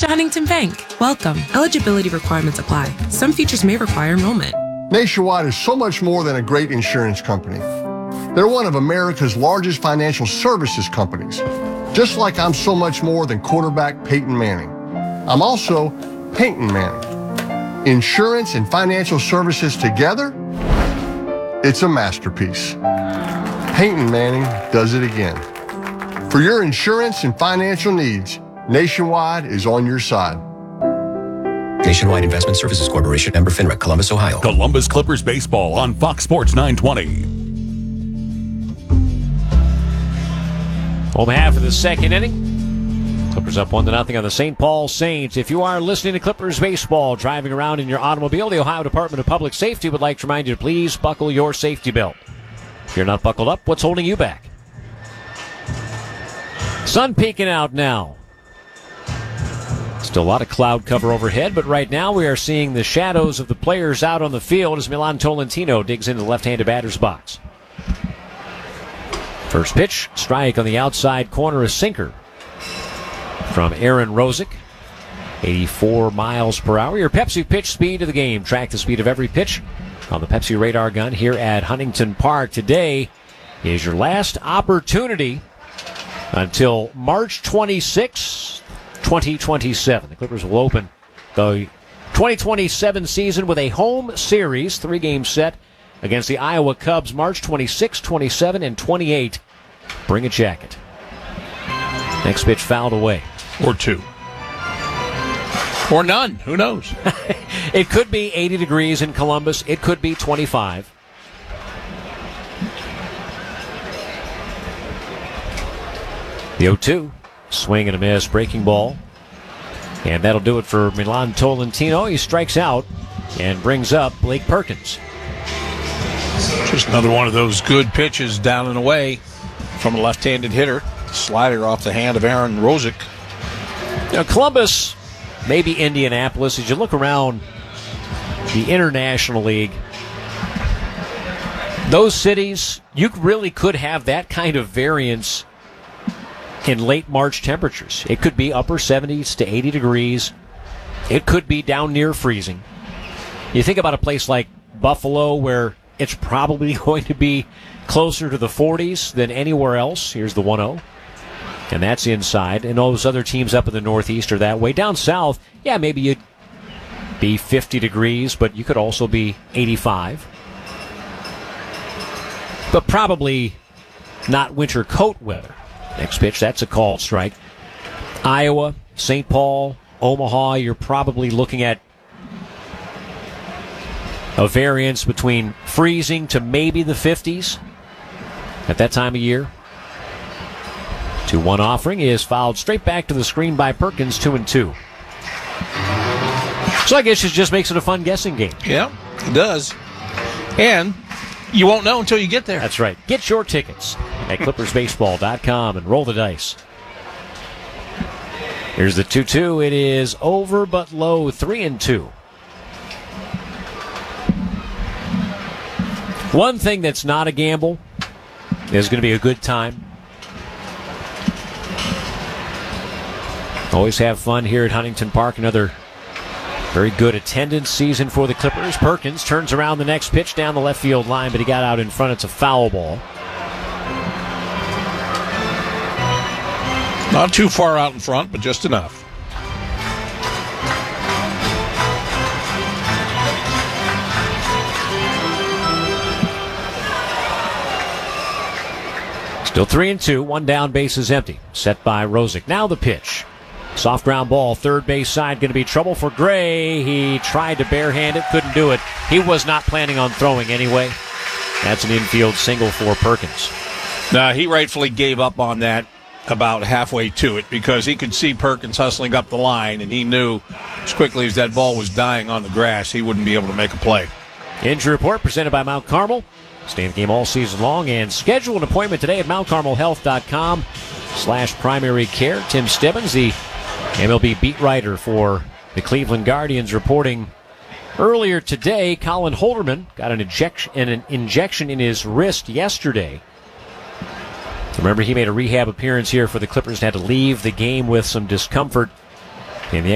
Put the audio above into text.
to Huntington Bank. Welcome. Eligibility requirements apply. Some features may require enrollment. Nationwide is so much more than a great insurance company. They're one of America's largest financial services companies. Just like I'm so much more than quarterback Peyton Manning. I'm also Peyton Manning. Insurance and financial services together, it's a masterpiece. Peyton Manning does it again. For your insurance and financial needs, Nationwide is on your side. Nationwide Investment Services Corporation, member FINRA, Columbus, Ohio. Columbus Clippers baseball on Fox Sports 920. Home half of the second inning. Clippers up 1-0 on the St. Paul Saints. If you are listening to Clippers baseball, driving around in your automobile, the Ohio Department of Public Safety would like to remind you to please buckle your safety belt. If you're not buckled up, what's holding you back? Sun peeking out now. Still a lot of cloud cover overhead, but right now we are seeing the shadows of the players out on the field as Milan Tolentino digs into the left-handed batter's box. First pitch, strike on the outside corner, a sinker from Aaron Rosick. 84 miles per hour. Your Pepsi pitch speed of the game. Track the speed of every pitch on the Pepsi radar gun here at Huntington Park. Today is your last opportunity until March 26, 2027. The Clippers will open the 2027 season with a home series, 3-game set against the Iowa Cubs, March 26, 27, and 28. Bring a jacket. Next pitch fouled away. Or two. Or none. Who knows? It could be 80 degrees in Columbus. It could be 25. The 0-2. Swing and a miss. Breaking ball. And that'll do it for Milan Tolentino. He strikes out and brings up Blake Perkins. Just another one of those good pitches down and away from a left-handed hitter. Slider off the hand of Aaron Rosick. Now, Columbus, maybe Indianapolis, as you look around the International League, those cities, you really could have that kind of variance in late March temperatures. It could be upper 70s to 80 degrees. It could be down near freezing. You think about a place like Buffalo where it's probably going to be closer to the 40s than anywhere else. Here's the 1-0. And that's inside. And all those other teams up in the Northeast are that way. Down south, yeah, maybe you'd be 50 degrees, but you could also be 85. But probably not winter coat weather. Next pitch, that's a called strike. Iowa, St. Paul, Omaha, you're probably looking at a variance between freezing to maybe the 50s at that time of year. 2-1 offering is fouled straight back to the screen by Perkins, 2-2. So I guess it just makes it a fun guessing game. Yeah, it does. And you won't know until you get there. That's right. Get your tickets at ClippersBaseball.com and roll the dice. Here's the 2-2. It is over but low, 3-2. One thing that's not a gamble is going to be a good time. Always have fun here at Huntington Park. Another very good attendance season for the Clippers. Perkins turns around the next pitch down the left field line, but he got out in front. It's a foul ball. Not too far out in front, but just enough. Still 3-2. One down, base is empty. Set by Rosick. Now the pitch. Soft ground ball, third base side, going to be trouble for Gray. He tried to barehand it, couldn't do it. He was not planning on throwing anyway. That's an infield single for Perkins. Now, he rightfully gave up on that about halfway to it because he could see Perkins hustling up the line, and he knew as quickly as that ball was dying on the grass, he wouldn't be able to make a play. Injury report presented by Mount Carmel. Stay in the game all season long and schedule an appointment today at mountcarmelhealth.com/primary care. Tim Stebbins, the MLB beat writer for the Cleveland Guardians, reporting earlier today Colin Holderman got an injection in his wrist yesterday. Remember, he made a rehab appearance here for the Clippers and had to leave the game with some discomfort in the